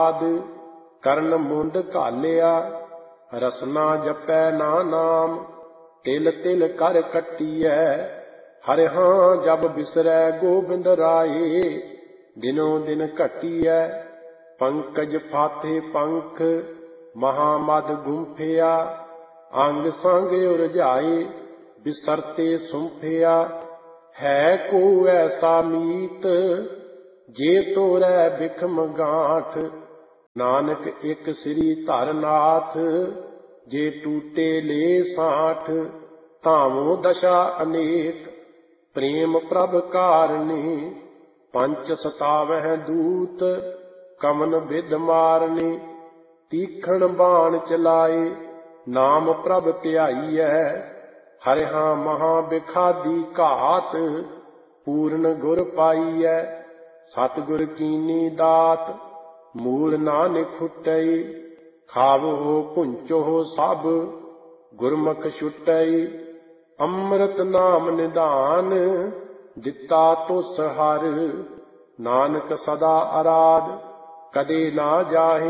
ਕਰਨ ਮੁੰਡ ਘਾਲਿਆ, ਰਸਨਾ ਜਪੈ ਨਾ ਨਾਮ। ਤਿਲ ਤਿਲ ਕਰ ਕੱਟੀਐ, ਹਰਿ ਜਬ ਬਿਸਰੈ ਗੋਬਿੰਦ ਰਾਏ। ਦਿਨੋ ਦਿਨ ਘਟੀਐ, ਪੰਕਜ ਫਾਥੇ ਪੰਖ, ਮਹਾਮਦ ਗੁੰਫਿਆ। ਅੰਗ ਸੰਗ ਉਰਝਾਏ, ਬਿਸਰਤੇ ਸੁੰਫਿਆ। ਹੈ ਕੋ ਐਸਾ ਮੀਤ, ਜੇ ਤੋਰੈ ਬਿਖਮ ਗਾਂਠ। ਨਾਨਕ ਇੱਕ ਸ੍ਰੀ ਧਰ ਨਾਥ, ਜੇ ਟੂਟੇ ਲੇ ਸਾਠ। ਧਾਵੋ ਦਸ਼ਾ ਅਨੇਕ, ਪ੍ਰੇਮ ਪ੍ਰਭ ਕਾਰਨੀ। ਪੰਚ ਸਤਾਵਹਿ ਦੂਤ, ਕਮਨ ਬਿਧ ਮਾਰਨੀ। ਤੀਖਣ ਬਾਣ ਚਲਾਏ, ਨਾਮ ਪ੍ਰਭ ਧਿਆਈਐ। ਹਰਿ ਮਹਾ ਬਿਖਾਦੀ ਘਾਤ, ਪੂਰਨ ਗੁਰ ਪਾਈਐ। ਸਤਿਗੁਰ ਕੀਨੀ ਦਾਤ, ਮੂਲ ਨਾ ਨਿਖੁਟਈ। ਖਾਵੋ ਭੁੰਚੋ ਸਭ, ਗੁਰਮੁਖ ਛੁਟਈ। ਅੰਮ੍ਰਿਤ ਨਾਮ ਨਿਧਾਨ, ਦਿੱਤਾ ਤੁਸ ਹਰਿ। ਨਾਨਕ ਸਦਾ ਅਰਾਧ, ਕਦੇ ਨਾ ਜਾਹੇ।